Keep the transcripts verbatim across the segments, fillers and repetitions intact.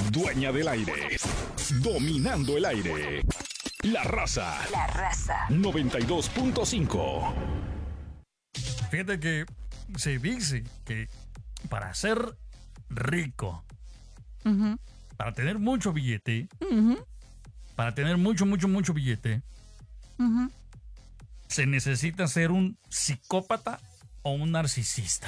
Dueña del aire. Dominando el aire. La Raza. La Raza. noventa y dos punto cinco. Fíjate que se dice que para ser rico, Uh-huh. para tener mucho billete, Uh-huh. para tener mucho, mucho, mucho billete, Uh-huh. se necesita ser un psicópata o un narcisista.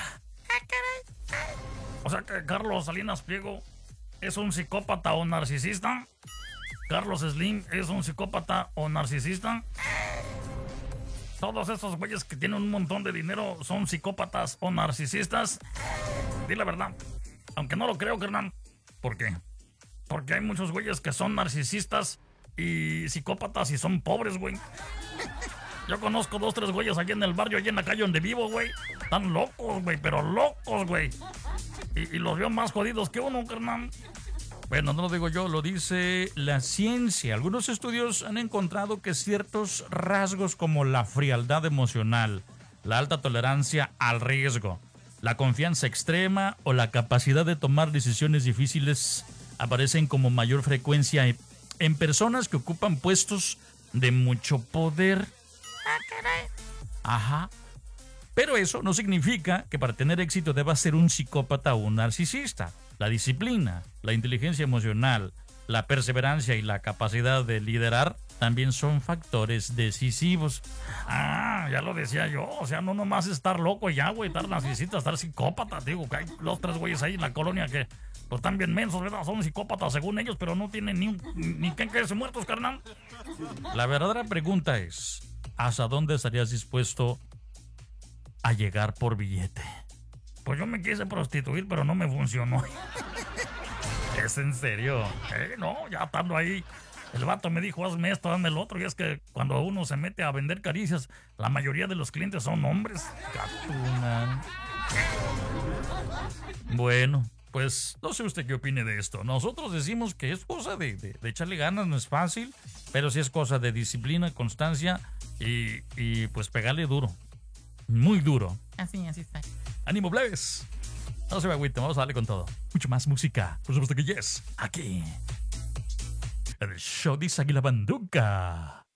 O sea que Carlos Salinas Pliego es un psicópata o narcisista. Carlos Slim es un psicópata o narcisista. Todos esos güeyes que tienen un montón de dinero son psicópatas o narcisistas. Di la verdad. Aunque no lo creo, carnal. ¿Por qué? Porque hay muchos güeyes que son narcisistas y psicópatas y son pobres, güey. Yo conozco dos, tres güeyes allí en el barrio, allí en la calle donde vivo, güey. Están locos, güey, pero locos, güey. Y, y los veo más jodidos que uno, carnal. Bueno, no lo digo yo, lo dice la ciencia. Algunos estudios han encontrado que ciertos rasgos como la frialdad emocional, la alta tolerancia al riesgo, la confianza extrema o la capacidad de tomar decisiones difíciles aparecen como mayor frecuencia en, en personas que ocupan puestos de mucho poder. Ajá. Pero eso no significa que para tener éxito debas ser un psicópata o un narcisista. La disciplina, la inteligencia emocional, la perseverancia y la capacidad de liderar también son factores decisivos. Ah, ya lo decía yo. O sea, no nomás estar loco y ya, güey, estar narcisista, estar psicópata. Digo, que hay los tres güeyes ahí en la colonia que pues, están bien mensos, ¿verdad? Son psicópatas según ellos, pero no tienen ni, un, ni que quedarse muertos, carnal. La verdadera pregunta es, ¿hasta dónde estarías dispuesto a llegar por billete? Pues yo me quise prostituir, pero no me funcionó. ¿Es en serio? Eh, no, ya estando ahí, el vato me dijo, hazme esto, hazme el otro. Y es que cuando uno se mete a vender caricias, la mayoría de los clientes son hombres. Catuman. Bueno, pues no sé usted qué opine de esto. Nosotros decimos que es cosa de, de, de echarle ganas, no es fácil, pero sí es cosa de disciplina, constancia y, y pues pegarle duro. Muy duro. Así, así está. ¡Ánimo, plebes! No se me agüiten, vamos a darle con todo. Mucho más música, por supuesto que yes, aquí. En el show de Águila Banduca.